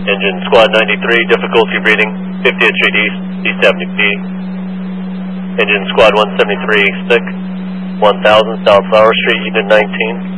Engine Squad 93, difficulty reading 50 at Street East, D70P. Engine Squad 173, stick 1000 South Flower Street, Unit 19.